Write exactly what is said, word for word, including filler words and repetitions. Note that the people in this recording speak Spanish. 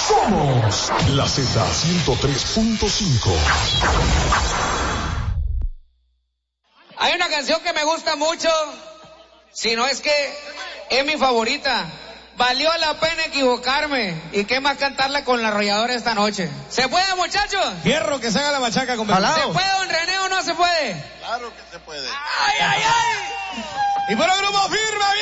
Somos la Z ciento tres punto cinco. Hay una canción que me gusta mucho, si no es que es mi favorita. Valió la pena equivocarme. ¿Y qué más cantarla con la arrolladora esta noche? ¿Se puede, muchachos? Fierro, que se haga la machaca con ¿Se puede, don René, o no se puede? Claro que se puede. ¡Ay, ay, ay! Y por el grupo firme